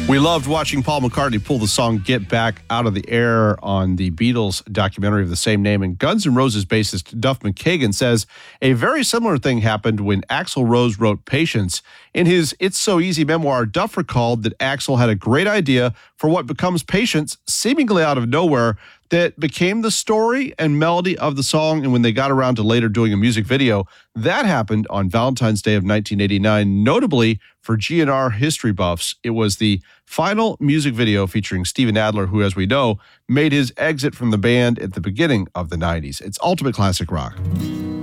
We loved watching Paul McCartney pull the song Get Back out of the air on the Beatles documentary of the same name. And Guns N' Roses bassist Duff McKagan says a very similar thing happened when Axl Rose wrote Patience. In his It's So Easy memoir, Duff recalled that Axl had a great idea for what becomes Patience, seemingly out of nowhere, that became the story and melody of the song. And when they got around to later doing a music video, that happened on Valentine's Day of 1989, notably for GNR history buffs. It was the final music video featuring Steven Adler, who, as we know, made his exit from the band at the beginning of the 90s. It's ultimate classic rock.